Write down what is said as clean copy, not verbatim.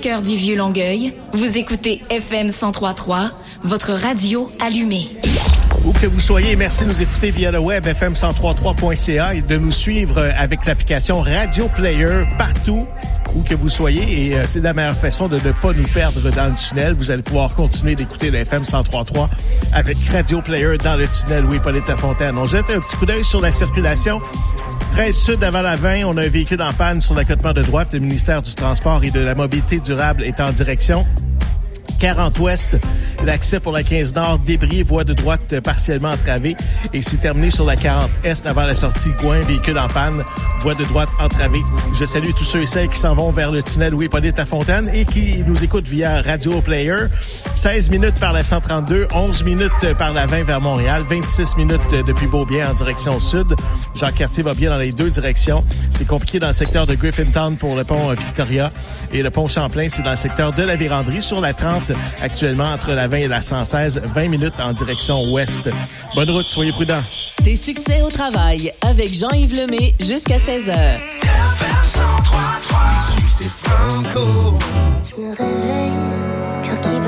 cœur du vieux Longueuil, vous écoutez FM 103.3, votre radio allumée. Où que vous soyez, merci de nous écouter via le web fm1033.ca et de nous suivre avec l'application Radio Player partout où que vous soyez. Et c'est la meilleure façon de ne pas nous perdre dans le tunnel. Vous allez pouvoir continuer d'écouter le FM 103.3 avec Radio Player dans le tunnel Louis-Hippolyte Lafontaine. On jette un petit coup d'œil sur la circulation. 13 sud avant la 20, on a un véhicule en panne sur l'accotement de droite. Le ministère du Transport et de la Mobilité durable est en direction. 40 ouest, l'accès pour la 15 nord, débris, voie de droite partiellement entravée. Et c'est terminé sur la 40 est avant la sortie Gouin, véhicule en panne, voie de droite entravée. Je salue tous ceux et celles qui s'en vont vers le tunnel Louis-Hippolyte Lafontaine et qui nous écoutent via Radio Player. 16 minutes par la 132, 11 minutes par la 20 vers Montréal, 26 minutes depuis Beaubien en direction sud. Jacques-Cartier va bien dans les deux directions. C'est compliqué dans le secteur de Griffintown pour le pont Victoria. Et le pont Champlain, c'est dans le secteur de la Vérandrie, sur la 30, actuellement entre la 20 et la 116, 20 minutes en direction ouest. Bonne route, soyez prudents. Tes succès au travail avec Jean-Yves Lemay jusqu'à 16h. FM 103.3, les succès franco.